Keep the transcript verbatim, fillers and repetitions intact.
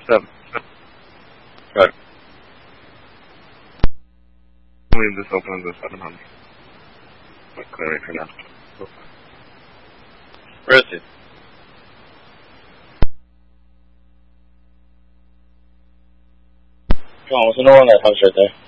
Seven. Right. Leave this open as a seven hundred. Not clearing for now. Where is he? Come on, what's the normal net house right there?